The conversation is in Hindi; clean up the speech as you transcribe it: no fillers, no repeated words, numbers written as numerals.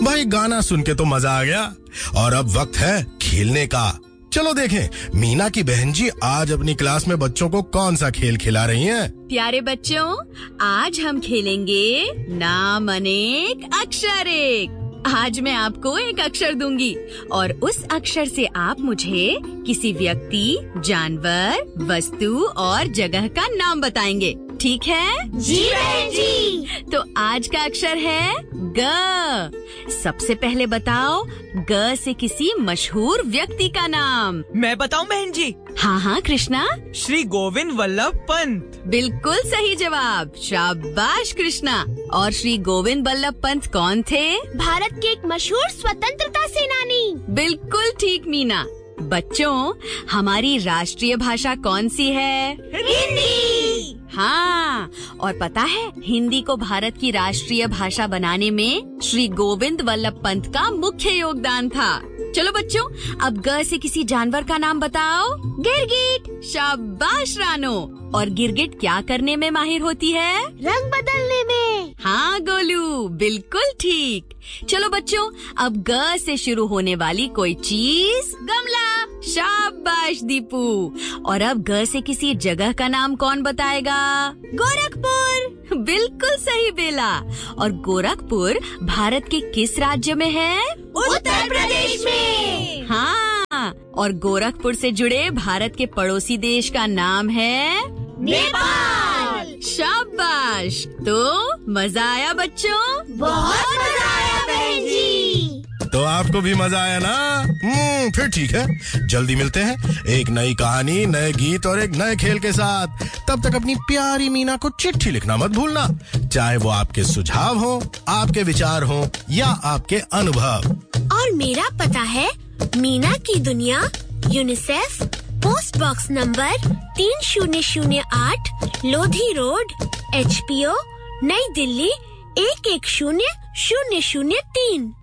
भाई गाना सुन के तो मजा आ गया और अब वक्त है खेलने का। चलो देखें मीना की बहन जी आज अपनी क्लास में बच्चों को कौन सा खेल खिला रही हैं। प्यारे बच्चों, आज हम खेलेंगे नाम अनेक अक्षर एक। आज मैं आपको एक अक्षर दूंगी और उस अक्षर से आप मुझे किसी व्यक्ति, जानवर, वस्तु और जगह का नाम बताएंगे। ठीक है? जी बहन जी। तो आज का अक्षर है ग। सबसे पहले बताओ ग से किसी मशहूर व्यक्ति का नाम। मैं बताऊं बहन जी? हाँ कृष्णा। श्री गोविंद वल्लभ पंत। बिल्कुल सही जवाब, शाबाश कृष्णा। और श्री गोविंद वल्लभ पंत कौन थे? भारत के एक मशहूर स्वतंत्रता सेनानी। बिल्कुल ठीक मीना। बच्चों, हमारी राष्ट्रीय भाषा कौन सी है? हिंदी। हाँ, और पता है हिंदी को भारत की राष्ट्रीय भाषा बनाने में श्री गोविंद वल्लभ पंत का मुख्य योगदान था। चलो बच्चों, अब ग से किसी जानवर का नाम बताओ। गिरगिट। शाबाश रानो। और गिरगिट क्या करने में माहिर होती है? रंग बदलने में। हाँ गोलू, बिल्कुल ठीक। चलो बच्चों, अब ग से शुरू होने वाली कोई चीज। गमला। शाबाश दीपू। और अब ग से किसी जगह का नाम कौन बताएगा? गोरखपुर। बिल्कुल सही बेला। और गोरखपुर भारत के किस राज्य में है? उत्तर प्रदेश में। हाँ, और गोरखपुर से जुड़े भारत के पड़ोसी देश का नाम है नेपाल। शाबाश। तो मजा आया बच्चों? बहुत मजा आया बहन जी। तो आपको भी मजा आया ना? फिर ठीक है, जल्दी मिलते हैं एक नई कहानी, नए गीत और एक नए खेल के साथ। तब तक अपनी प्यारी मीना को चिट्ठी लिखना मत भूलना, चाहे वो आपके सुझाव हो, आपके विचार हो या आपके अनुभव। और मेरा पता है मीना की दुनिया, UNICEF, post box number 3008, Lodhi road, HPO, नई दिल्ली 110003।